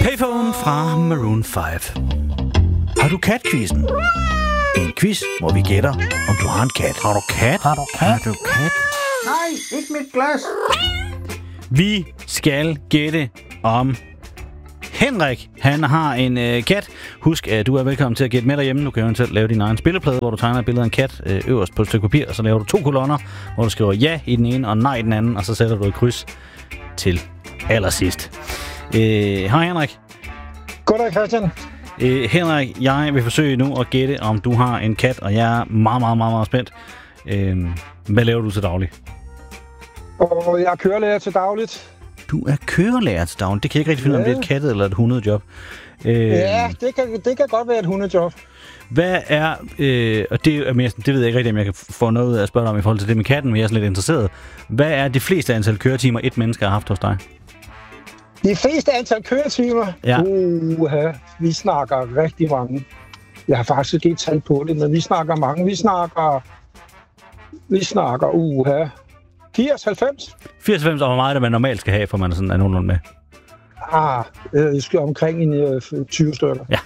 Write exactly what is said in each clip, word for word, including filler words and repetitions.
Payphone fra Maroon fem. Har du kat-quizzen? En quiz, hvor vi gætter, om du har en kat. Har du kat? Har du kat? Har du kat? Nej, ikke mit glas. Vi skal gætte om Henrik. Han har en øh, kat. Husk, at du er velkommen til at gætte med derhjemme. Du kan eventuelt lave din egen spilleplade, hvor du tegner et billede af en kat øh, øverst på et stykke papir, og så laver du to kolonner, hvor du skriver ja i den ene og nej i den anden, og så sætter du et kryds til allersidst. Øh, hej Henrik. Goddag Christian. Øh, Henrik, jeg vil forsøge nu at gætte, om du har en kat, og jeg er meget, meget, meget, meget spændt. Øh, hvad laver du til daglig? Og jeg er kørelærer til dagligt. Du er kørelærer til daglig. Det kan jeg ikke rigtig finde, ja. Om det er et kattet eller et hundejob. Øh, ja, det kan, det kan godt være et hundejob. Hvad er, øh, og det, er mere, det ved jeg ikke rigtig, om jeg kan få noget ud af at spørge dig om i forhold til det med katten, men jeg er sådan lidt interesseret. Hvad er det fleste antal køretimer, et menneske har haft hos dig? De fleste antal køretimer? Ja. Uha, vi snakker rigtig mange. Jeg har faktisk ikke talt på det, men vi snakker mange. Vi snakker, vi snakker, uha, firs halvfems. firs halvfems, og hvor meget det man normalt skal have, for man er sådan er nogenlunde med? Ah, jeg skal omkring en øh, tyve stykker. Ja.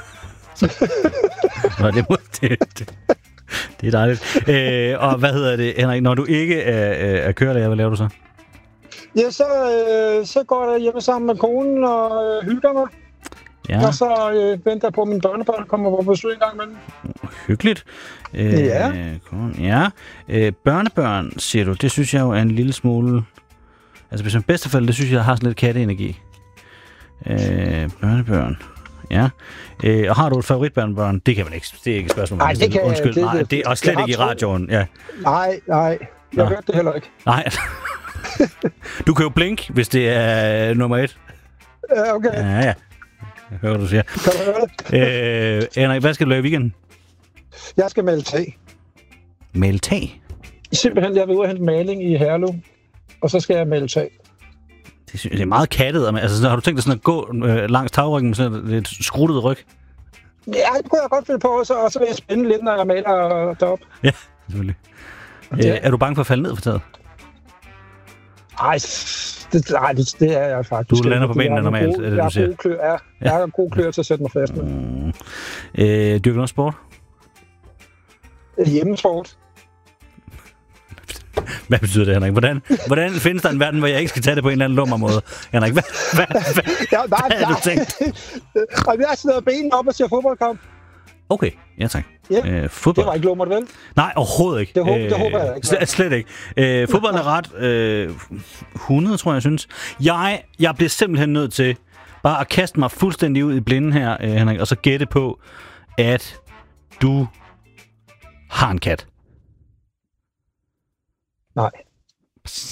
Nå, det, må, det, det, det er dejligt. Øh, og hvad hedder det, Henrik, når du ikke er, er kørelærer, hvad laver du så? Ja, så, øh, så går jeg hjemme sammen med konen og øh, hygger mig. Ja. Og så øh, venter jeg på, at mine børnebørn kommer på besøg en gang imellem. Hyggeligt. Øh, ja. ja. Øh, børnebørn, siger du, det synes jeg jo er en lille smule... Altså, hvis man bedstefælde, det synes jeg har sådan lidt katteenergi. Øh, børnebørn. Ja. Øh, og har du et favoritbørnebørn? Det kan man ikke. Det er ikke et spørgsmål. Nej, det kan Undskyld. det, Nej, det er slet ikke i radioen. Ja. Nej, nej. Jeg hørte det heller ikke. Nej. Du kan jo blinke, hvis det er nummer et. Ja, okay. Ja, ja. Jeg hører, hvad du siger. Kan du høre det? Øh, Henrik, hvad skal du lave i weekenden? Jeg skal male tag. Male tag? Simpelthen, jeg vil ud og hente maling i Herlev, og så skal jeg male tag. Det, det er meget kattet. Altså, sådan, har du tænkt dig sådan at gå øh, langs tagryggen med sådan et skruttet ryg? Ja, det kunne jeg godt finde på, og så, og så vil jeg spænde lidt, når jeg maler deroppe. Ja, selvfølgelig. Ja. Øh, er du bange for at falde ned for taget? Ej, det, nej, det, det er jeg faktisk. Du lander på benene normalt, gode, er det, jeg du siger? Gode klør, ja. Jeg har gode klør til at sætte mig fast med. Mm. Øh, dyrker noget sport? Hjemmesport. Hvad betyder det, Henrik? Hvordan, hvordan findes der en verden, hvor jeg ikke skal tage det på en eller anden lummer måde? Henrik, hvad, hvad, hvad, ja, nej, hvad har du tænkt? Og jeg sidder benene op og ser fodboldkamp. Okay, ja tak. Ja, øh, fodbold. Det var ikke lummert, vel? Nej, overhovedet ikke. Det, håber, øh, det håber jeg ikke. Slet, slet ikke. Øh, fodbold er ret øh, hundrede, tror jeg, jeg synes. Jeg, jeg bliver simpelthen nødt til bare at kaste mig fuldstændig ud i blinden her, øh, Henrik, og så gætte på, at du har en kat. Nej.